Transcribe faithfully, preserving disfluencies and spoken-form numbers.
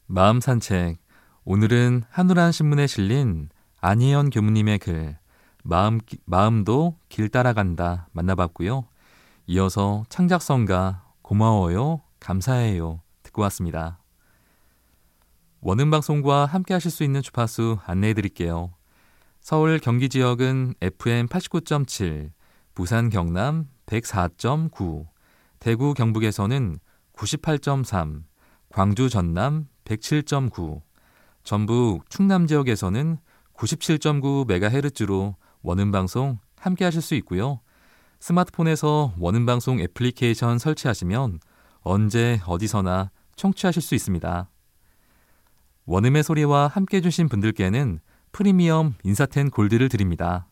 마음 산책. 오늘은 한우란 신문에 실린 안희연 교무님의 글 마음, 마음도 길 따라간다 만나봤고요. 이어서 창작성가 고마워요, 감사해요 듣고 왔습니다. 원음방송과 함께 하실 수 있는 주파수 안내해 드릴게요. 서울 경기 지역은 에프엠 팔십구 점 칠, 부산 경남 백사 점 구, 대구 경북에서는 구십팔 점 삼, 광주 전남 백칠 점 구, 전북 충남 지역에서는 구십칠 점 구 메가헤르츠로 원음방송 함께 하실 수 있고요. 스마트폰에서 원음방송 애플리케이션 설치하시면 언제 어디서나 청취하실 수 있습니다. 원음의 소리와 함께 해주신 분들께는 프리미엄 인사텐 골드를 드립니다.